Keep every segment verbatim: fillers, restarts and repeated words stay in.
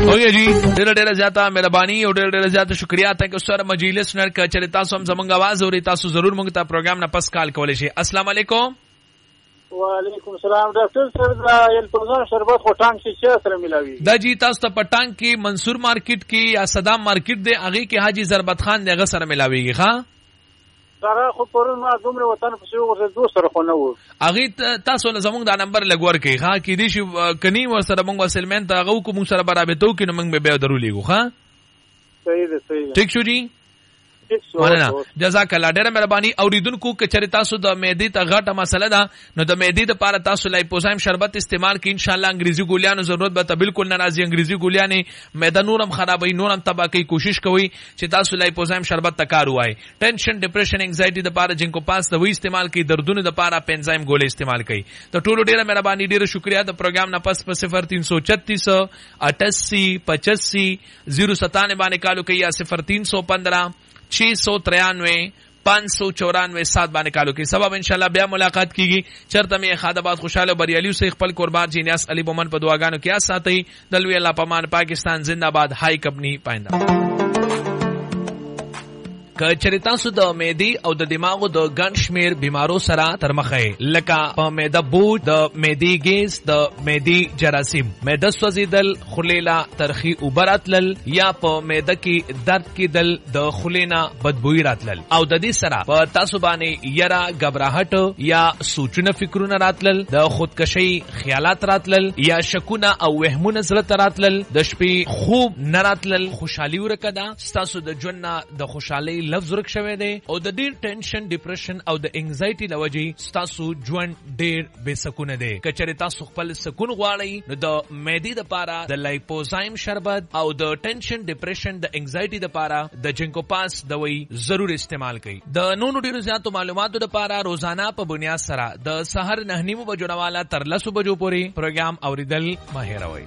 اوکے جی ډېر ډېر زیاته مهرباني او ډېر ډېر زیاته شکریا تاسو سره مجلس نر ک چر تاسو هم زمونږ आवाज اوري تاسو ضرور موږ ته پروګرام نه پس کال کولای شئ. السلام علیکم. وعلیکم السلام. ډاکټر صاحب دا الپوزان شربت خو ټانک شي سره ملاوي دا جی تاسو ته پټانک کې منصور مارکیټ کې یا صدام مارکیټ دی هغه کې حاجی ضربت خان دغه سره ملاويږي ښا دا خو پرون ما دومره وطن په څو ورته دوه سره خو نه و هغه تاسو له زمونږ دا نمبر لګور کې ښا کې دي شي کني ور سره موږ وسلمن ته هغه کو موږ سره برابر تو کې موږ به درولېګو ښا صحیح ده صحیح ٹھیک شو جی مننه جزاک الله ډېر مهرباني. اوریدونکو که چېرې تاسو د معدې ته غټه مسله ده نو د معدې دپاره تاسو لایپوزایم شربت استعمال کړئ انشاءالله انګریزي ګولیانو ضرورت به ته بالکل نه راځي. انګریزي ګولیانې معده نور هم خرابوي نور هم تباه کوي. کوشش کوئ چې تاسو لایپوزایم شربت ته کار ووایئ. ټینشن ډپریشن انگزایټي دپاره جنکو پاس دوی استعمال کړئ. دردونو دپاره پنزایم ګولې استعمال کړئ. د ټولو ډېره مهرباني ډېره شکریا. د پروګرام نه پس په صفر تین سو چتیس اٹھاسی پچاسی زیرو ستانوے باندې کالو کوي یا صفر تین سو پندرہ چھ سو ترانوے پانچ سو چورانوے سات باندې کالو کې سبب انشاءاللہ بیا ملاقات کیږي. چرته مې خادباد خوشاله بریالیو سے خپل قربان جی نیاس علی بومن په دعاګانو کې ساتي. دلوي الله پامان پاکستان زندہ باد. هاي کمپنی پاینده که چېرې تاسو د معدې او د دماغو د ګڼ شمېر بیمارو سره تر مخه لکه په معده بوج د معدې ګیس د معدې جراثیم معده سوځېدل خولې له ترخي اوبه راتلل یا په معده کې درد کېدل د خولې نه بدبویي راتلل او د دې سره په تاسو باندې یره ګبراهټ یا سوچونه فکرونه راتلل د خودکشي خیالات راتلل یا شکونه او وهمونه زړه ته راتلل د شپې خوب نه راتلل خوشحالي ورکه ده ستاسو د ژوند نه د خوشحالۍ لفظ ورک شوی دی او د ډیر ټینشن ډپریشن او د انگزایټي لوجې ستاسو ژوند ډیر بے سکونه دی. که چېرې تاسو خپل سکون غواړئ نو د معدې دپاره د لایپوزایم شربت او د ټینشن ډپریشن د انگزایټي دپاره د جنکو پاس دوی ضرور استعمال کړئ. د نورو ډیرو زیاتو معلوماتو دپاره روزانه په بنیاد سره د سحر نه نیمو بجو نه والا تر لسو بجو پورې پروګرام اوریدل مه هېروئ.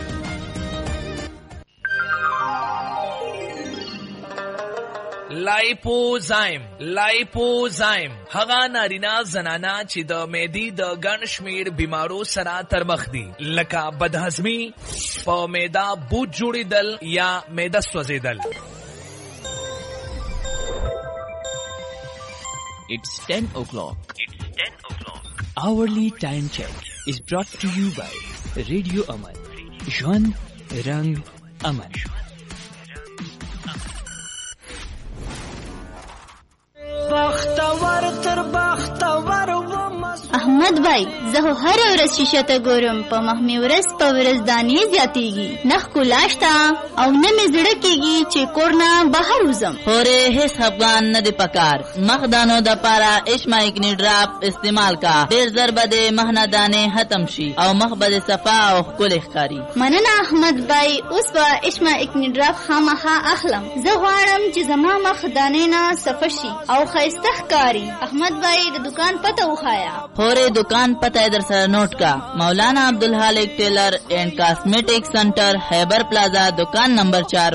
لایپوزایم لایپوزایم هغه نارینه زنانه چې د معدې د ګڼ شمېر بیمارو سره تر مخ دي لکه بدهضمي په معده بوج جوړېدل یا معده سوځېدل. It's ten o'clock. It's ten o'clock. Hourly time check is brought to you by Radio Aman. Jwan Rang Aman. احمد بھائی زه هر ورځ شیشه ته ګورم په مخ مې ورځ په ورځ دانې زیاتېږي نخ کولاشته او نه مې زړه کېږي چې کور نه بهر وځم. خورې هیڅ افغان نه دی پکار مخ دانو دپاره اشمایکني ډراپ استعمال کا ډېر زر به د مخ نه دانې ختم شي او مخ به د صفا او ښکلی ښکاري. مننه احمد بھائی اوس به اشمایکني ډراپ خامخا اخلم. زه غواړم چې زما مخ دانې نه صفه شي او ښایسته ښکاري. احمد بھائی د دکان پته وښایه. خورې دکان پته در سره نوٹ کا مولانا عبدالحالق ٹیلر اینڈ کاسمیٹک سنٹر خیبر پلازا دکان نمبر چار